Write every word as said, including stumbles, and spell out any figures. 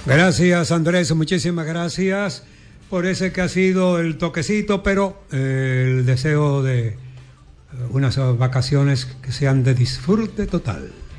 Gracias, Andrés, muchísimas gracias por ese que ha sido el toquecito, pero eh, el deseo de unas vacaciones que sean de disfrute total.